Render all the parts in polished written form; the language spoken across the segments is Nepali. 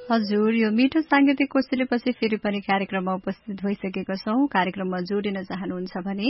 हजुर, यो मिठो सांगीतिक कोसेलीपछि फेरि पनि कार्यक्रममा उपस्थित भइसकेका छौं। कार्यक्रममा जोडिन चाहनुहुन्छ भने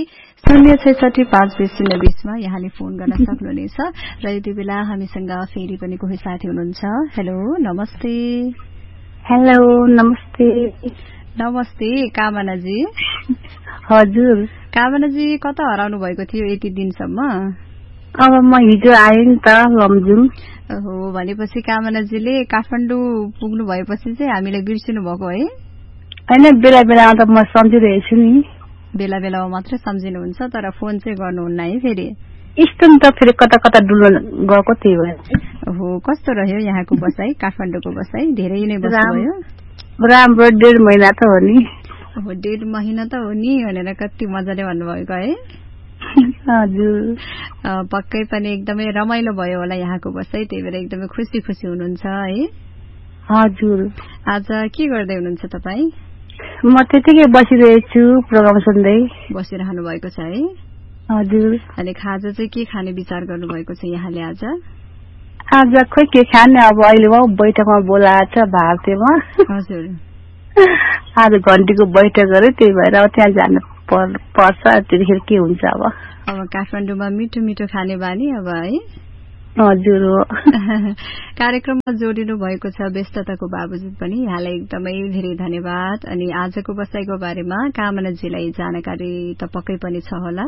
0665020 यहाँले फोन गर्न सक्नुहुनेछ र यति बेला हामीसँग फेरि पनि कोही साथी हुनुहुन्छ। हेलो, नमस्ते। हेलो, नमस्ते। नमस्ते, कामनाजी। हजुर। कामनाजी कता हराउनु भएको थियो यति दिनसम्म? अब म हिजो आएँ नि त लमजुङ। हो, भनेपछि कामनाजीले काठमाडौँ पुग्नु भएपछि चाहिँ हामीलाई बिर्सिनु भएको है? हैन, बेला बेलामा त म सम्झिरहेछु नि। बेला बेलामा मात्रै सम्झिनुहुन्छ, तर फोन चाहिँ गर्नुहुन्न है फेरि? यस्तो नि त, फेरि कता कता डुल्न गएको त्यही भएर। हो, कस्तो रह्यो यहाँको बसाई, काठमाडौँको बसाई? धेरै नै बस्नुभयो? राम्रो, 1.5 महिना त हो नि। हो, 1.5 महिना त हो नि भनेर कति मजाले भन्नुभएको है? हजुर। पक्कै पनि एकदमै रमाइलो भयो होला यहाँको बसाई, त्यही भएर एकदमै खुसी खुसी हुनुहुन्छ है? हजुर। आज के गर्दै हुनुहुन्छ तपाईँ? म त्यतिकै बसिरहेछु, प्रोग्राम सुन्दै। बसिरहनु भएको छ है? हजुर। अनि खाजा चाहिँ के खाने विचार गर्नुभएको छ यहाँले आज? आज खोइ के खाने, अब अहिले बैठकमा बोलाएको छ भारतीयमा। हजुर। आज घन्टीको बैठक गरे, त्यही भएर अब त्यहाँ जानु पर्छ। त्यतिखेर के हुन्छ अब काठमाडौँमा मिठो मिठो खाने बानी अब है? हजुर हो। कार्यक्रममा जोडिनु भएको छ व्यस्तताको बावजुद पनि यहाँलाई एकदमै धेरै धन्यवाद। अनि आजको बसाइको बारेमा कामनाजीलाई जानकारी त पक्कै पनि छ होला?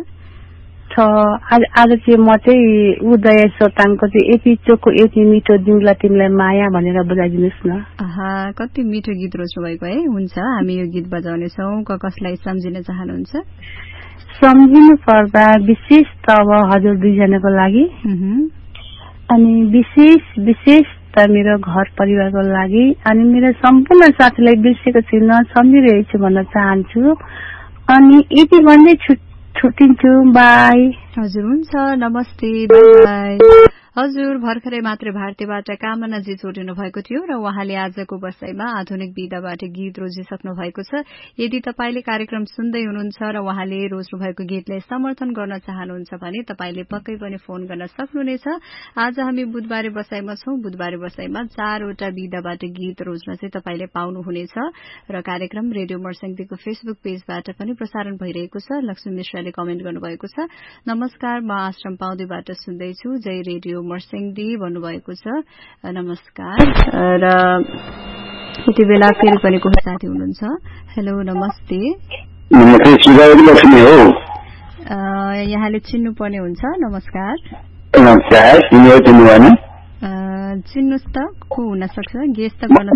आज चाहिँ म चाहिँ उदय सोताङको चाहिँ यति चोखो यति मिठो दिउँला तिमीलाई माया भनेर बजाइदिनुहोस् न। कति मिठो गीत रोज्नु भएको है? हुन्छ, हामी यो गीत बजाउनेछौँ। कसलाई सम्झिन चाहनुहुन्छ? सम्झिनु पर्दा विशेष त अब हजुर दुईजनाको लागि, अनि विशेष त मेरो घर परिवारको लागि, अनि मेरो सम्पूर्ण साथीलाई बिर्सेको छुइनँ, सम्झिरहेछु भन्न चाहन्छु। अनि यति भन्दै छुट्टिन्छु, बाई। हजुर, हुन्छ, नमस्ते, बाई बाई। हजुर, भर्खरै मात्र भारतीयबाट कामनाजी जोडिनु भएको थियो र उहाँले आजको बसाइमा आधुनिक विधाबाट गीत रोजिसक्नु भएको छ। यदि तपाईले कार्यक्रम सुन्दै हुनुहुन्छ र उहाँले रोज्नु भएको गीतलाई समर्थन गर्न चाहनुहुन्छ भने तपाईले पक्कै पनि फोन गर्न सक्नुहुनेछ। आज हामी बुधबारे बसाइमा छौं। बुधबारे बसाइमा 4 वटा विधाबाट गीत रोज्न चाहिँ तपाईले पाउनुहुनेछ र कार्यक्रम रेडियो मर्स्याङदीको फेसबुक पेजबाट पनि प्रसारण भइरहेको छ। लक्ष्मी मिश्राले कमेन्ट गर्नुभएको छ, नमस्कार, म आश्रम पाउँदैबाट सुन्दैछु, जय रेडियो मर्स्याङदी भन्नुभएको छ। नमस्कार। र यति बेला फेरि पनि कोही साथी हुनुहुन्छ। हेलो, नमस्ते। यहाँले चिन्नु पर्ने हुन्छ। नमस्कार। चिन्नुहोस् त, को हुन सक्छ? गेस त गर्न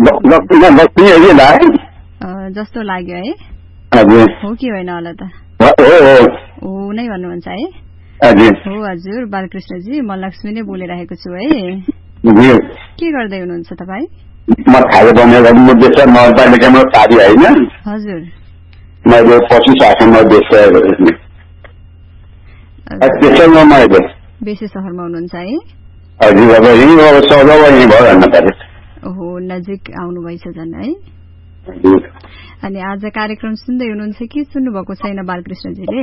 जस्तो लाग्यो है? हो कि होइन होला त? हो नै भन्नुहुन्छ है? हो हजुर, बालकृष्णजी, म लक्ष्मी नै बोलिरहेको छु है। के गर्दै हुनुहुन्छ तपाईँ? हजुर। बेसी शहरमा हुनुहुन्छ है? ओहो, नजिक आउनुभएछ झन् है? अनि आज कार्यक्रम सुन्दै हुनुहुन्छ कि सुन्नुभएको छैन बालकृष्णजीले?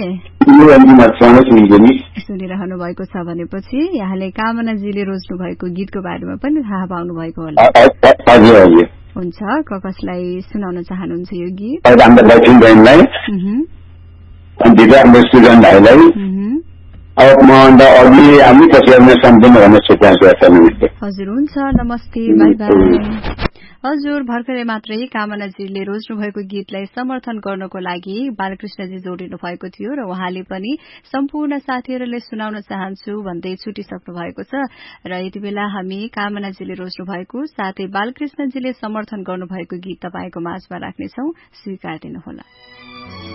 सुनिरहनु भएको छ भनेपछि यहाँले कामनाजीले रोज्नु भएको गीतको बारेमा पनि थाहा पाउनु भएको होला। हुन्छ, कसलाई सुनाउन चाहनुहुन्छ यो गीत? हजुर, हुन्छ, नमस्ते, बाई बाई। हजुर, भर्खरै मात्रै कामनाजीले रोज्नु भएको गीतलाई समर्थन गर्नको लागि बालकृष्णजी जोडिनु भएको थियो र उहाँले पनि सम्पूर्ण साथीहरूलाई सुनाउन चाहन्छु भन्दै छुटिसक्नु भएको छ। र यति बेला हामी कामनाजीले रोज्नु भएको साथै बालकृष्णजीले समर्थन गर्नुभएको गीत तपाईको माझमा राख्नेछौ, स्वीकार दिनुहोला।